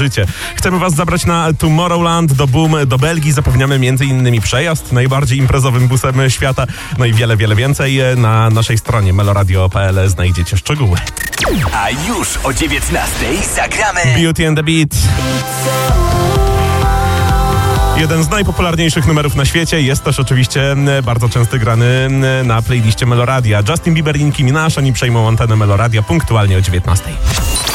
życie. Chcemy was zabrać na Tomorrowland, do Boom, do Belgii. Zapewniamy m.in. przejazd najbardziej imprezowym busem świata. No i wiele, wiele więcej. Na naszej stronie meloradio.pl znajdziecie szczegóły. A już o 19:00 zagramy Beauty and the Beat. Jeden z najpopularniejszych numerów na świecie, jest też oczywiście bardzo często grany na playliście Meloradia. Justin Bieber i Nicki Minaj, oni przejmą antenę Meloradia punktualnie o 19:00.